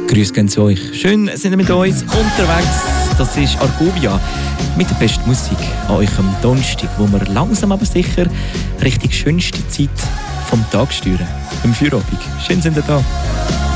Grüß gehen zu euch. Schön sind ihr mit uns unterwegs. Das ist Argovia mit der besten Musik an euch am Donnerstag, wo wir langsam aber sicher richtig schönste Zeit vom Tag steuern. Im Feierabend. Schön sind ihr da.